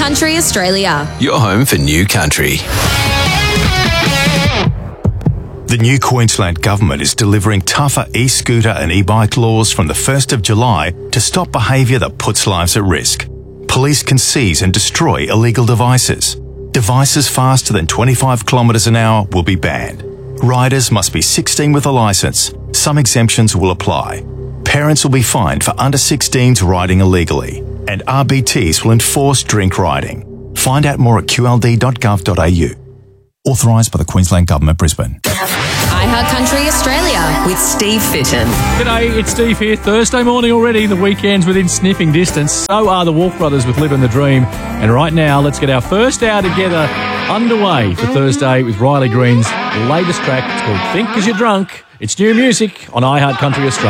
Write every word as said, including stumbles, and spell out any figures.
Country Australia. Your home for new country. The new Queensland Government is delivering tougher e-scooter and e-bike laws from the first of July to stop behaviour that puts lives at risk. Police can seize and destroy illegal devices. Devices faster than twenty-five kilometres an hour will be banned. Riders must be sixteen with a licence. Some exemptions will apply. Parents will be fined for under sixteens riding illegally. And R B Ts will enforce drink riding. Find out more at q l d dot gov dot a u. Authorised by the Queensland Government, Brisbane. iHeart Country Australia with Steve Fitton. G'day, it's Steve here. Thursday morning already. The weekend's within sniffing distance. So are the Wolf Brothers with Living the Dream. And right now, let's get our first hour together underway for Thursday with Riley Green's latest track. It's called Think 'Cause You're Drunk. It's new music on iHeart Country Australia.